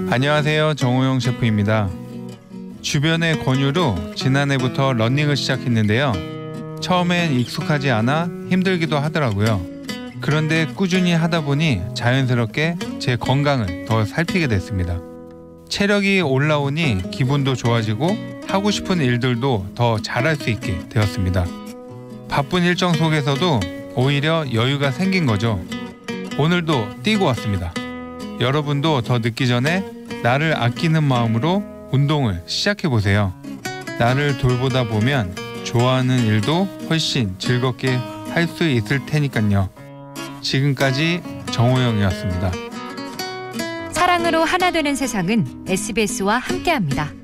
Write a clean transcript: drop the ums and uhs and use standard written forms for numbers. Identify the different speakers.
Speaker 1: 안녕하세요. 정호영 셰프입니다. 주변의 권유로 지난해부터 러닝을 시작했는데요. 처음엔 익숙하지 않아 힘들기도 하더라고요. 그런데 꾸준히 하다 보니 자연스럽게 제 건강을 더 살피게 됐습니다. 체력이 올라오니 기분도 좋아지고 하고 싶은 일들도 더 잘할 수 있게 되었습니다. 바쁜 일정 속에서도 오히려 여유가 생긴 거죠. 오늘도 뛰고 왔습니다. 여러분도 더 늦기 전에 나를 아끼는 마음으로 운동을 시작해보세요. 나를 돌보다 보면 좋아하는 일도 훨씬 즐겁게 할 수 있을 테니까요. 지금까지 정호영이었습니다.
Speaker 2: 사랑으로 하나 되는 세상은 SBS와 함께합니다.